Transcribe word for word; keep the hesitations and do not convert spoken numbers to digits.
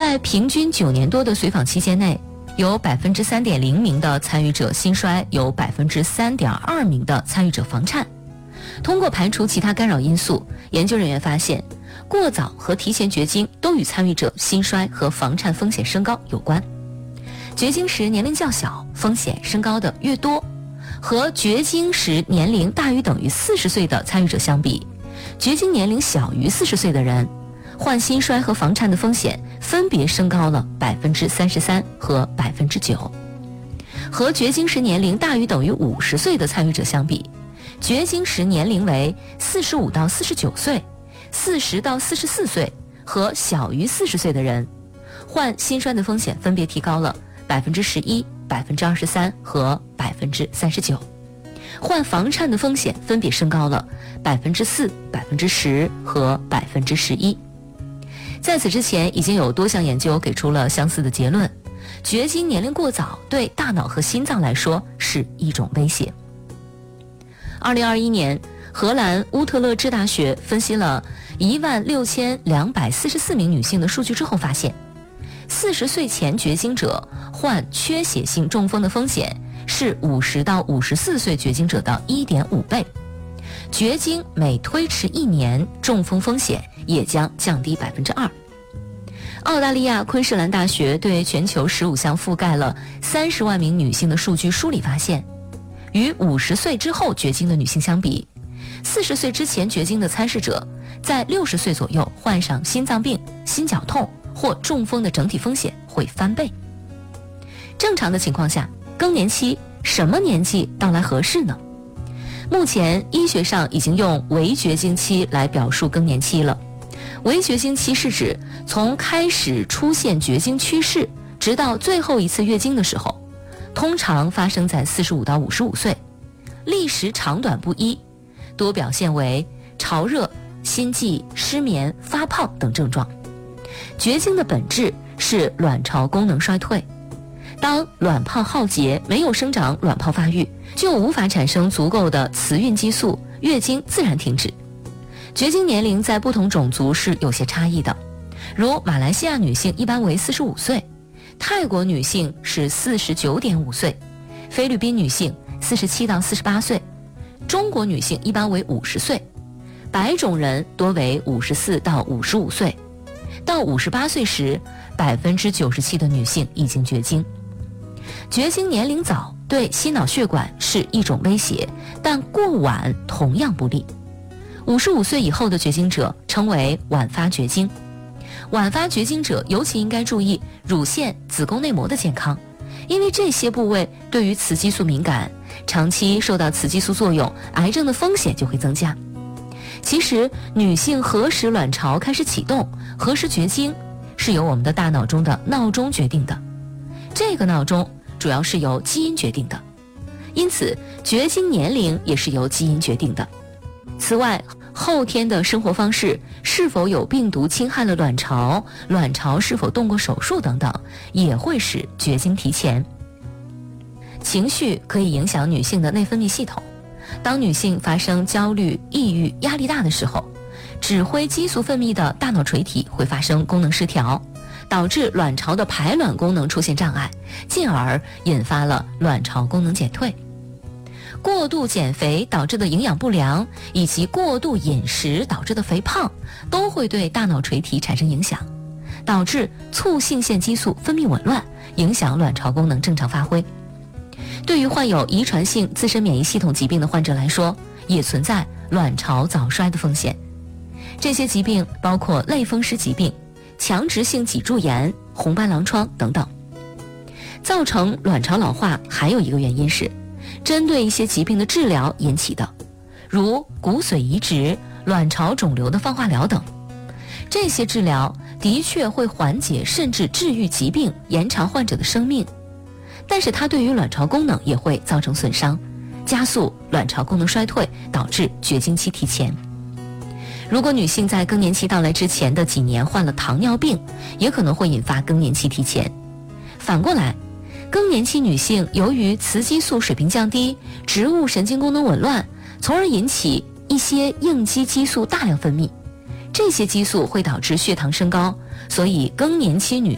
在平均九年多的随访期间内，有 百分之三点零 名的参与者心衰，有 百分之三点二 名的参与者房颤。通过排除其他干扰因素，研究人员发现，过早和提前绝经都与参与者心衰和房颤风险升高有关。绝经时年龄较小，风险升高的越多，和绝经时年龄大于等于四十岁的参与者相比，绝经年龄小于四十岁的人，患心衰和房颤的风险分别升高了 百分之三十三 和 百分之九。 和绝经时年龄大于等于五十岁的参与者相比，绝经时年龄为四十五到四十九岁、四十到四十四岁和小于四十岁的人，患心衰的风险分别提高了 百分之十一、百分之二十三 和 百分之三十九。 患房颤的风险分别升高了 百分之四、百分之十 和 百分之十一。在此之前，已经有多项研究给出了相似的结论，绝经年龄过早对大脑和心脏来说是一种威胁。二零二一年，荷兰乌特勒支大学分析了一万六千两百四十四名女性的数据之后发现，四十岁前绝经者患缺血性中风的风险是五十到五十四岁绝经者的 一点五倍。绝经每推迟一年，中风风险也将降低 百分之二。 澳大利亚昆士兰大学对全球十五项覆盖了三十万名女性的数据梳理发现，与五十岁之后绝经的女性相比，四十岁之前绝经的参试者在六十岁左右患上心脏病、心绞痛或中风的整体风险会翻倍。正常的情况下，更年期什么年纪到来合适呢？目前医学上已经用围绝经期来表述更年期了。围绝经期是指从开始出现绝经趋势直到最后一次月经的时候，通常发生在四十五到五十五岁，历时长短不一，多表现为潮热、心悸、失眠、发胖等症状。绝经的本质是卵巢功能衰退，当卵泡耗竭，没有生长卵泡发育，就无法产生足够的雌孕激素，月经自然停止。绝经年龄在不同种族是有些差异的，如马来西亚女性一般为四十五岁，泰国女性是四十九点五岁，菲律宾女性四十七到四十八岁，中国女性一般为五十岁，白种人多为五十四到五十五岁。到五十八岁时， 百分之九十七 的女性已经绝经。绝经年龄早对心脑血管是一种威胁，但过晚同样不利。五十五岁以后的绝经者称为晚发绝经。晚发绝经者尤其应该注意乳腺、子宫内膜的健康，因为这些部位对于雌激素敏感，长期受到雌激素作用，癌症的风险就会增加。其实，女性何时卵巢开始启动，何时绝经，是由我们的大脑中的闹钟决定的。这个闹钟主要是由基因决定的，因此绝经年龄也是由基因决定的。此外，后天的生活方式，是否有病毒侵害了卵巢，卵巢是否动过手术等等，也会使绝经提前。情绪可以影响女性的内分泌系统，当女性发生焦虑、抑郁、压力大的时候，指挥激素分泌的大脑垂体会发生功能失调，导致卵巢的排卵功能出现障碍，进而引发了卵巢功能减退。过度减肥导致的营养不良，以及过度饮食导致的肥胖，都会对大脑垂体产生影响，导致促性腺激素分泌紊乱，影响卵巢功能正常发挥。对于患有遗传性自身免疫系统疾病的患者来说，也存在卵巢早衰的风险。这些疾病包括类风湿疾病、强直性脊柱炎、红斑狼疮等等。造成卵巢老化还有一个原因是针对一些疾病的治疗引起的，如骨髓移植、卵巢肿瘤的放化疗等。这些治疗的确会缓解甚至治愈疾病，延长患者的生命，但是它对于卵巢功能也会造成损伤，加速卵巢功能衰退，导致绝经期提前。如果女性在更年期到来之前的几年患了糖尿病，也可能会引发更年期提前。反过来，更年期女性由于雌激素水平降低，植物神经功能紊乱，从而引起一些应激激素大量分泌，这些激素会导致血糖升高，所以更年期女